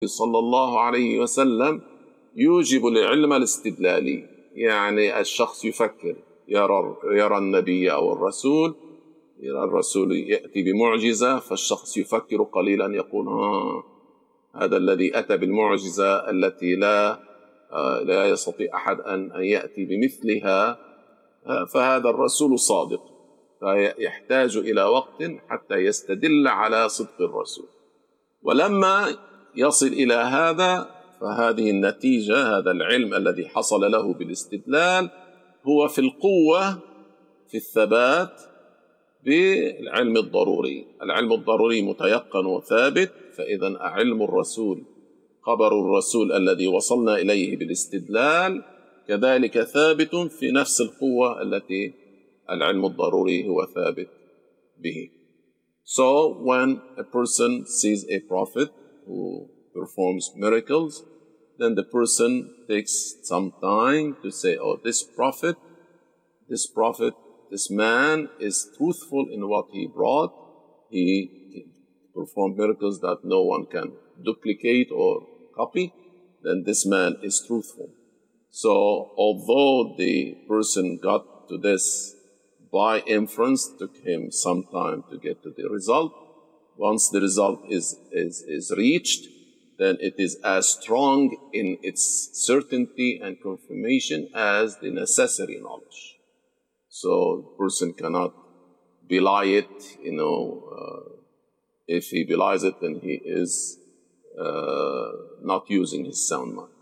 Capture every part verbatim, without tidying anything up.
صلى الله عليه وسلم يوجب العلم الاستدلالي، يعني الشخص يفكر، يرى, يرى النبي أو الرسول، يرى الرسول يأتي بمعجزة، فالشخص يفكر قليلا يقول آه هذا الذي أتى بالمعجزة التي لا آه لا يستطيع أحد أن يأتي بمثلها، آه فهذا الرسول صادق، فيحتاج إلى وقت حتى يستدل على صدق الرسول. ولما يصل إلى هذا فهذه النتيجة، هذا العلم الذي حصل له بالاستدلال هو في القوة في الثبات بالعلم الضروري. العلم الضروري متيقن وثابت، فإذا علم الرسول، خبر الرسول الذي وصلنا إليه بالاستدلال كذلك ثابت في نفس القوة التي العلم الضروري هو ثابت به. So when a person sees a prophet who performs miracles, then the person takes some time to say, oh, this prophet, this prophet, this man is truthful in what he brought. He performed miracles that no one can duplicate or copy. Then this man is truthful. So although the person got to this by inference, took him some time to get to the result. Once the result is, is, is reached, then it is as strong in its certainty and confirmation as the necessary knowledge. So the person cannot belie it, you know, uh, if he belies it, then he is uh, not using his sound mind.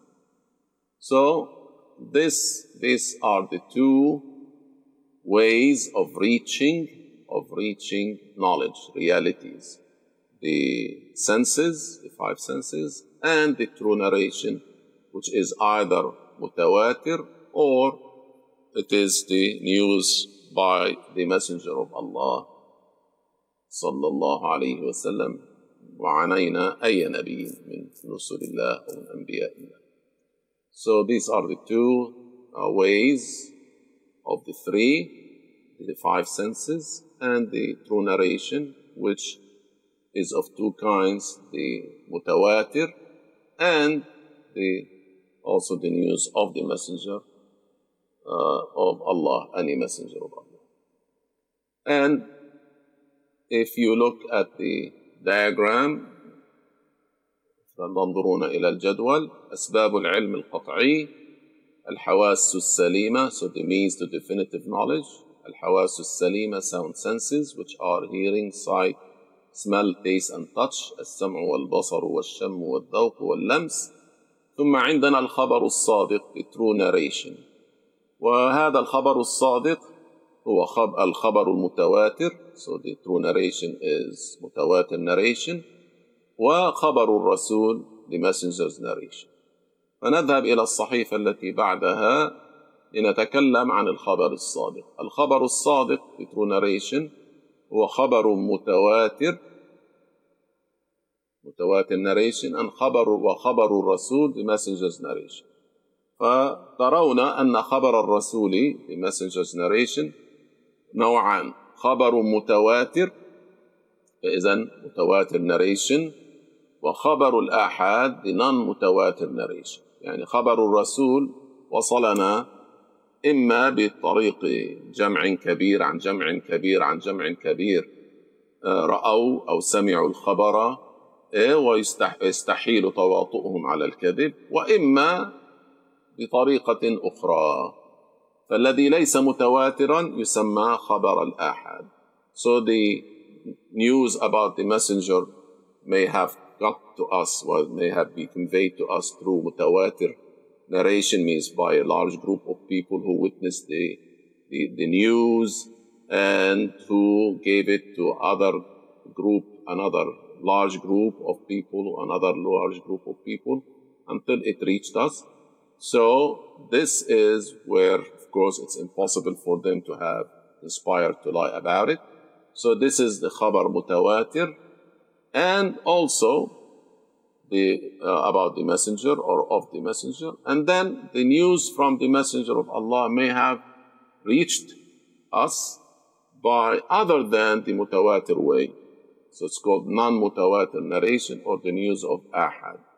So this, these are the two ways of reaching, of reaching knowledge, realities. The senses, the five senses, and the true narration, which is either mutawatir or it is the news by the Messenger of Allah sallallahu alayhi wa sallam, وعنينا أي نبي من رسول الله ومن أنبياء الله. So these are the two uh, ways of the three, the five senses, and the true narration, which is of two kinds, the mutawatir and the also the news of the messenger uh, of Allah, any messenger of Allah. And if you look at the diagram, فننظرون إلى الجدول، أسباب العلم القطعي، الحواس السليمة, so the means to definitive knowledge, الحواس السليمة, sound senses, which are hearing, sight, smell, taste and touch، السمع والبصر والشم والذوق واللمس. ثم عندنا الخبر الصادق، the true narration. وهذا الخبر الصادق هو الخبر المتواتر, so the true narration is متواتر narration. وخبر الرسول, the messenger's narration. فنذهب إلى الصحيفة التي بعدها لنتكلم عن الخبر الصادق. الخبر الصادق, the true narration, هو خبر متواتر, متواتر narration, and خبر وخبر الرسول, the messenger's narration. فترون أن خبر الرسول, the messenger's narration, نوعان: خبر متواتر، فإذا متواتر narration، وخبر الآحاد، the non-متواتر narration. يعني خبر الرسول وصلنا إما بطريق جمع كبير عن جمع كبير عن جمع كبير رأوا أو سمعوا الخبر ويستحيل تواطؤهم على الكذب، وإما بطريقة أخرى. فالذي ليس متواترا يسمى خبر الآحاد. So the news about the messenger may have got to us, or may have been conveyed to us through mutawatir narration, means by a large group of people who witnessed the, the, the news and who gave it to other group, another large group of people, another large group of people, until it reached us. So this is where, of course, it's impossible for them to have inspired to lie about it. So this is the khabar mutawatir, and also the uh, about the messenger or of the messenger. And then the news from the messenger of Allah may have reached us by other than the mutawatir way. So it's called non-mutawatir narration, or the news of ahad.